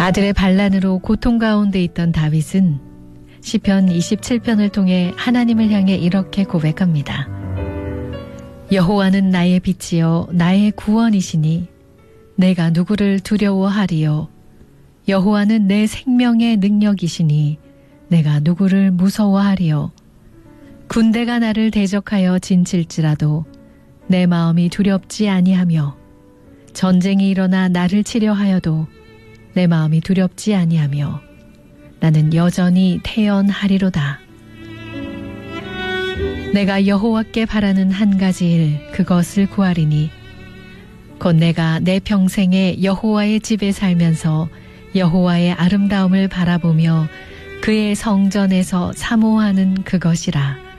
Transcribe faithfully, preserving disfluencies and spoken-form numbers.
아들의 반란으로 고통 가운데 있던 다윗은 시편 이십칠 편을 통해 하나님을 향해 이렇게 고백합니다. 여호와는 나의 빛이요 나의 구원이시니 내가 누구를 두려워하리요. 여호와는 내 생명의 능력이시니 내가 누구를 무서워하리요. 군대가 나를 대적하여 진칠지라도 내 마음이 두렵지 아니하며 전쟁이 일어나 나를 치려 하여도 내 마음이 두렵지 아니하며 나는 여전히 태연하리로다. 내가 여호와께 바라는 한 가지 일 그것을 구하리니 곧 내가 내 평생에 여호와의 집에 살면서 여호와의 아름다움을 바라보며 그의 성전에서 사모하는 그것이라.